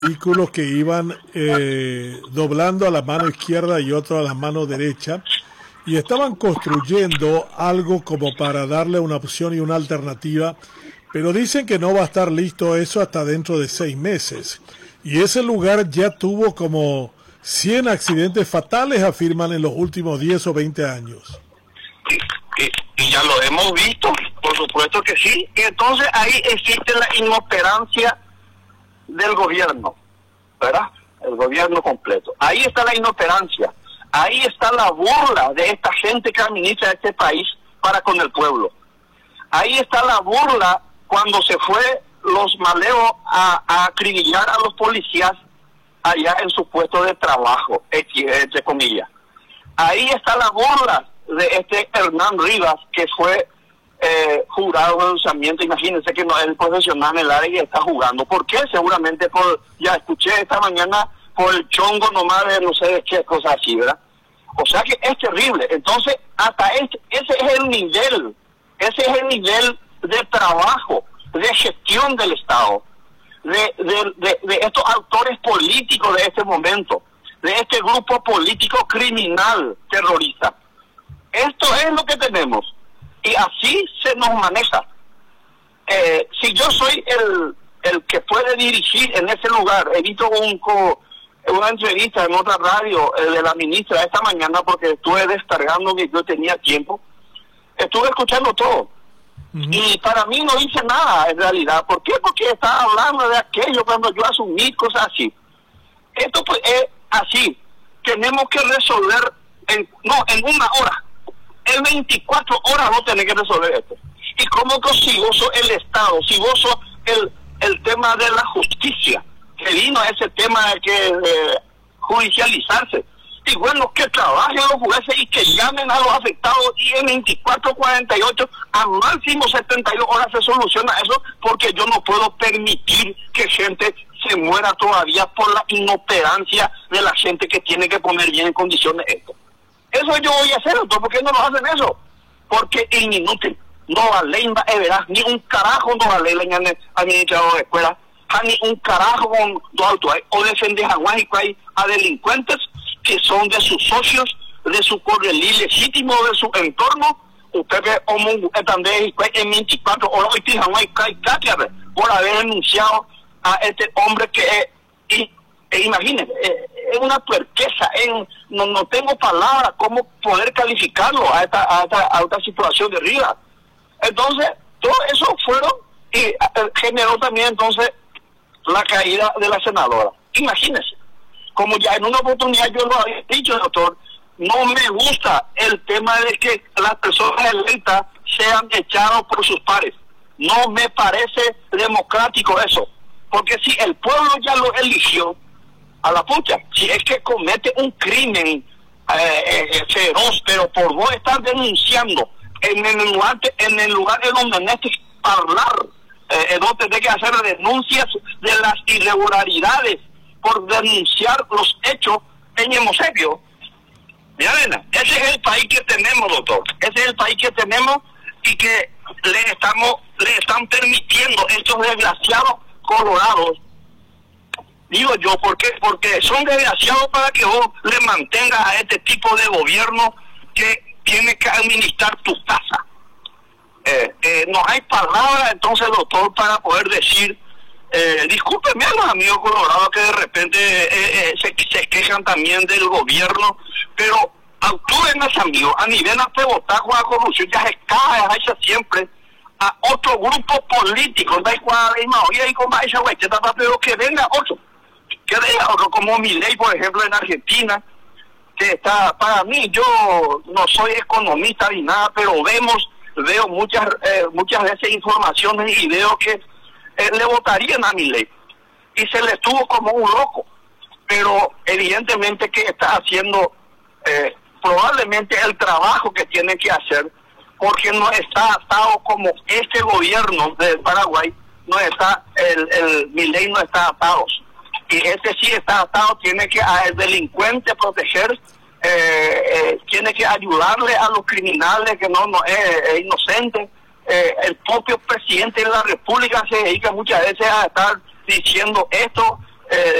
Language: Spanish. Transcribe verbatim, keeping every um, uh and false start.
vehículos que iban eh, doblando a la mano izquierda y otro a la mano derecha, y estaban construyendo algo como para darle una opción y una alternativa, pero dicen que no va a estar listo eso hasta dentro de seis meses. Y ese lugar ya tuvo como cien accidentes fatales, afirman, en los últimos diez o veinte años. Y, y, y ya lo hemos visto, por supuesto que sí. Y entonces ahí existe la inoperancia del gobierno, ¿verdad? El gobierno completo. Ahí está la inoperancia. Ahí está la burla de esta gente que administra este país para con el pueblo. Ahí está la burla cuando se fue los maleos a, a acribillar a los policías allá en su puesto de trabajo, entre comillas. Ahí está la burla de este Hernán Rivas, que fue eh, jurado de denunciamiento. Imagínense que no es el profesional en el área y está jugando. ¿Por qué? Seguramente por, ya escuché esta mañana, por el chongo nomás de no sé de qué cosas así, ¿verdad? O sea que es terrible. Entonces, hasta este, ese es el nivel, ese es el nivel de trabajo, de gestión del Estado, de, de, de, de estos actores políticos de este momento, de este grupo político criminal terrorista. Esto es lo que tenemos, y así se nos maneja. Eh, si yo soy el, el que puede dirigir en ese lugar, he visto un, una entrevista en otra radio eh, de la ministra esta mañana, porque estuve descargando que yo tenía tiempo, estuve escuchando todo. Uh-huh. Y para mí no dice nada en realidad. ¿Por qué? Porque estaba hablando de aquello cuando yo asumí cosas así. Esto pues es así. Tenemos que resolver, en, no, en una hora. En veinticuatro horas vos tenés que resolver esto. Y como que si vos sos el Estado, si vos sos el, el tema de la justicia, que vino a ese tema de que eh, judicializarse. Y bueno, que trabajen los jueces y que llamen a los afectados, y en veinticuatro, cuarenta y ocho, a máximo setenta y dos horas se soluciona eso, porque yo no puedo permitir que gente se muera todavía por la inoperancia de la gente que tiene que poner bien en condiciones esto. Eso yo voy a hacer, entonces, ¿por qué no nos hacen eso? Porque es inútil. No vale, verás, ni un carajo no vale la administrador de escuela, ni un carajo con dos autos, o defender a Guajicuay a delincuentes que son de sus socios, de su correlí legítimo, de su entorno. Usted ve también en veinticuatro horas por haber denunciado a este hombre que es, y, e imagínense, es una tuerqueza, en, no, no tengo palabras cómo poder calificarlo a esta, a esta, a esta situación de Rivas. Entonces, todo eso fueron, y eh, generó también entonces la caída de la senadora. Imagínense, como ya en una oportunidad yo lo había dicho, doctor, no me gusta el tema de que las personas electas sean echadas por sus pares. No me parece democrático eso, porque si el pueblo ya lo eligió, a la pucha, si es que comete un crimen eh, eh, feroz, pero por vos estar denunciando en el lugar, en el lugar en donde necesitas hablar, eh, donde tenés que hacer denuncias de las irregularidades, por denunciar los hechos en Hermosillo. Mira, nena, ese es el país que tenemos, doctor. Ese es el país que tenemos, y que le estamos, le están permitiendo estos desgraciados colorados. Digo yo, ¿por qué? Porque son desgraciados para que vos le mantengas a este tipo de gobierno que tiene que administrar tu casa. Eh, eh, no hay palabras entonces, doctor, para poder decir, eh, discúlpenme a los amigos colorados que de repente eh, eh, se, se quejan también del gobierno, pero actúen más, amigos, a nivel de votar con la corrupción, ya se cae, ya siempre a otro grupo político, no hay cual, pero que venga otro, que venga otro, como Milei, por ejemplo, en Argentina, que está, para mí, yo no soy economista ni nada, pero vemos, veo muchas, eh, muchas veces informaciones y veo que eh, le votarían a Milei, y se le estuvo como un loco, pero evidentemente que está haciendo eh, probablemente el trabajo que tiene que hacer, porque no está atado como este gobierno del Paraguay, no está, el, el Milei no está atado, y este sí está atado, tiene que al delincuente proteger, eh, eh, tiene que ayudarle a los criminales que no, no es, es inocente. Eh, el propio presidente de la República se dedica muchas veces a estar diciendo esto, eh,